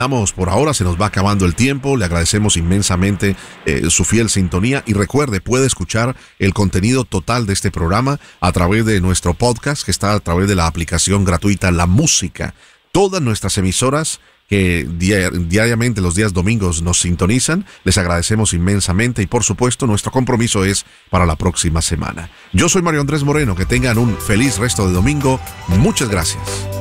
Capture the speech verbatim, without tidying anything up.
Por ahora se nos va acabando el tiempo, le agradecemos inmensamente eh, su fiel sintonía y recuerde, puede escuchar el contenido total de este programa a través de nuestro podcast que está a través de la aplicación gratuita La Música. Todas nuestras emisoras que di- diariamente los días domingos nos sintonizan, les agradecemos inmensamente y por supuesto nuestro compromiso es para la próxima semana. Yo soy Mario Andrés Moreno, que tengan un feliz resto de domingo, muchas gracias.